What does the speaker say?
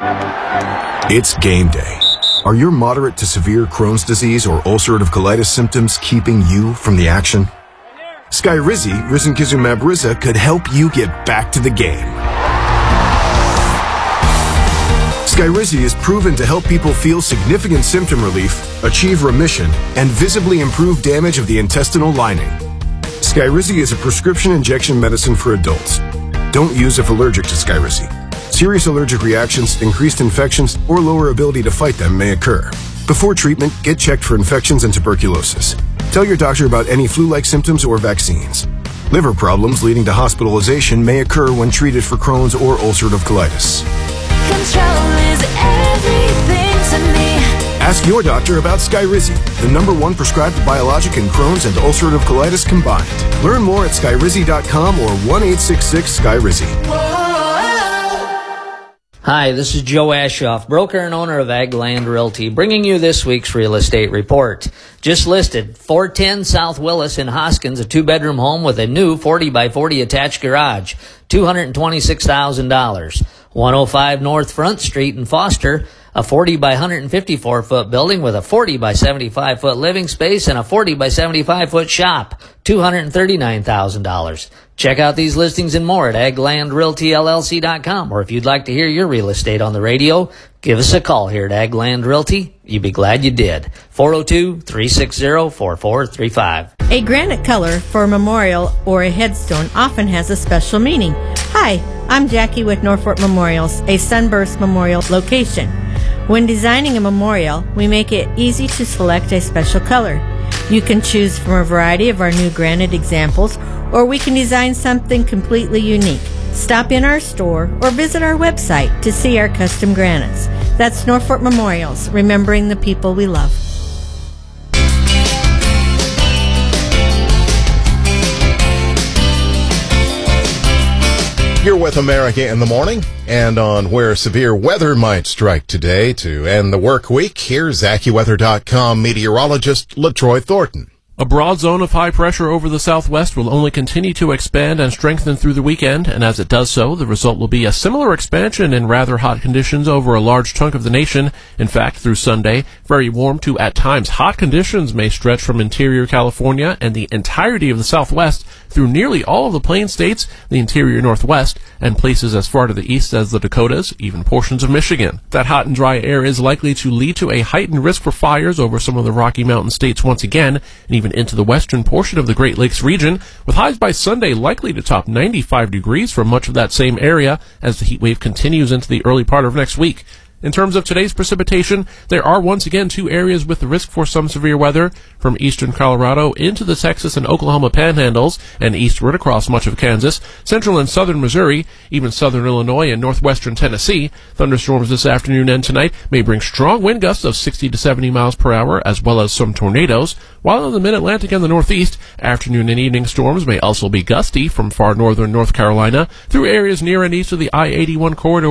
It's game day. Are your moderate to severe Crohn's disease or ulcerative colitis symptoms keeping you from the action? Skyrizi, risankizumab Riza, could help you get back to the game. Skyrizi is proven to help people feel significant symptom relief, achieve remission, and visibly improve damage of the intestinal lining. Skyrizi is a prescription injection medicine for adults. Don't use if allergic to Skyrizi. Serious allergic reactions, increased infections, or lower ability to fight them may occur. Before treatment, get checked for infections and tuberculosis. Tell your doctor about any flu-like symptoms or vaccines. Liver problems leading to hospitalization may occur when treated for Crohn's or ulcerative colitis. Control is everything to me. Ask your doctor about Skyrizi, the #1 prescribed biologic in Crohn's and ulcerative colitis combined. Learn more at skyrizi.com or 1-866-SKYRIZI. Hi, this is Joe Ashoff, broker and owner of Ag Land Realty, bringing you this week's real estate report. Just listed 410 South Willis in Hoskins, a 2-bedroom home with a new 40 by 40 attached garage, $226,000. 105 North Front Street in Foster, a 40 by 154 foot building with a 40 by 75 foot living space and a 40 by 75 foot shop, $239,000. Check out these listings and more at aglandrealtyllc.com, or if you'd like to hear your real estate on the radio, give us a call here at Ag Land Realty. You'd be glad you did. 402-360-4435. A granite color for a memorial or a headstone often has a special meaning. Hi, I'm Jackie with Norfolk Memorials, a Sunburst Memorial location. When designing a memorial, we make it easy to select a special color. You can choose from a variety of our new granite examples, or we can design something completely unique. Stop in our store or visit our website to see our custom granites. That's Norfolk Memorials, remembering the people we love. You're with America in the Morning, and on where severe weather might strike today to end the work week, here's AccuWeather.com meteorologist LaTroy Thornton. A broad zone of high pressure over the southwest will only continue to expand and strengthen through the weekend, and as it does so, the result will be a similar expansion in rather hot conditions over a large chunk of the nation. In fact, through Sunday, very warm to at times hot conditions may stretch from interior California and the entirety of the southwest through nearly all of the plain states, the interior northwest, and places as far to the east as the Dakotas, even portions of Michigan. That hot and dry air is likely to lead to a heightened risk for fires over some of the Rocky Mountain states once again, and even into the western portion of the Great Lakes region, with highs by Sunday likely to top 95 degrees for much of that same area as the heat wave continues into the early part of next week. In terms of today's precipitation, there are once again 2 areas with the risk for some severe weather, from eastern Colorado into the Texas and Oklahoma panhandles and eastward across much of Kansas, central and southern Missouri, even southern Illinois and northwestern Tennessee. Thunderstorms this afternoon and tonight may bring strong wind gusts of 60 to 70 miles per hour, as well as some tornadoes, while in the mid-Atlantic and the Northeast, afternoon and evening storms may also be gusty from far northern North Carolina through areas near and east of the I-81 corridor